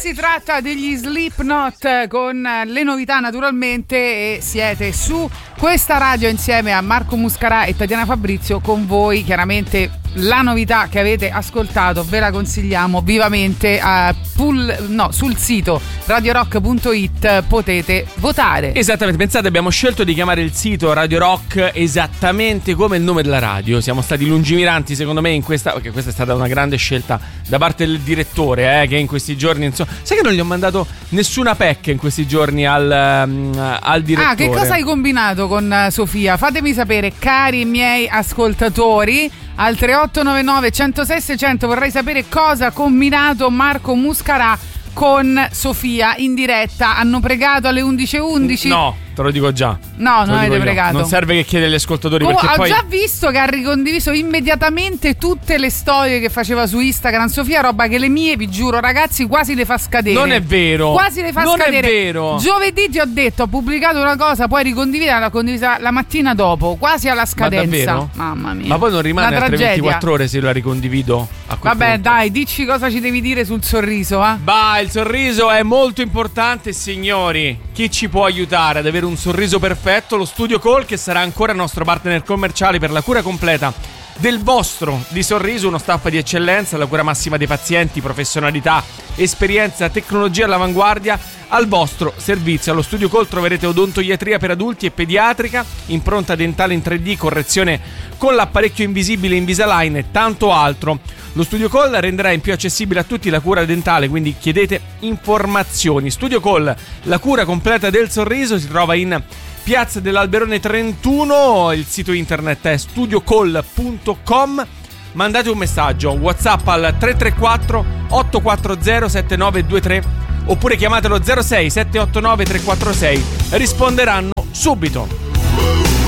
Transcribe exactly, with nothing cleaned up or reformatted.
si tratta degli Slipknot con le novità naturalmente, e siete su questa radio insieme a Marco Muscarà e Tatiana Fabrizio. Con voi chiaramente la novità che avete ascoltato ve la consigliamo vivamente a pool, no, sul sito radio rock punto it potete votare. Esattamente, pensate, abbiamo scelto di chiamare il sito Radio Rock esattamente come il nome della radio. Siamo stati lungimiranti secondo me in questa, perché questa è stata una grande scelta da parte del direttore, eh, che in questi giorni, insomma, sai che non gli ho mandato nessuna pecca in questi giorni al, um, al direttore. Ah, che cosa hai combinato con uh, Sofia? Fatemi sapere, cari miei ascoltatori, al tre otto nove nove, centosei, seicento. Vorrei sapere cosa ha combinato Marco Muscarà con Sofia in diretta. Hanno pregato alle undici e undici? No, te lo dico già. No, non avete pregato. Non serve che chiedi agli ascoltatori. Oh, perché ho poi già visto che ha ricondiviso immediatamente tutte le storie che faceva su Instagram Sofia, roba che le mie, vi giuro ragazzi, quasi le fa scadere. Non è vero. Quasi le fa non scadere. Non è vero. Giovedì ti ho detto, ho pubblicato una cosa, poi ricondividere, l'ho condivisa la mattina dopo, quasi alla scadenza. Ma davvero? Mamma mia. Ma poi non rimane una altre tragedia. ventiquattro ore se la ricondivido a quel Vabbè, punto. dai, dici cosa ci devi dire sul sorriso, eh? Bah, il sorriso è molto importante, signori. Chi ci può aiutare ad avere un sorriso perfetto? Lo Studio Call, che sarà ancora nostro partner commerciale per la cura completa del vostro di sorriso, uno staff di eccellenza, la cura massima dei pazienti, professionalità, esperienza, tecnologia all'avanguardia al vostro servizio. Allo Studio Call troverete odontoiatria per adulti e pediatrica, impronta dentale in tre D, correzione con l'apparecchio invisibile Invisalign e tanto altro. Lo Studio Call renderà in più accessibile a tutti la cura dentale, quindi chiedete informazioni. Studio Call, la cura completa del sorriso, si trova in Piazza dell'Alberone trentuno, il sito internet è studio call punto com. Mandate un messaggio WhatsApp al tre tre quattro otto quattro zero sette nove due tre oppure chiamatelo zero sei sette otto nove tre quattro sei, risponderanno subito.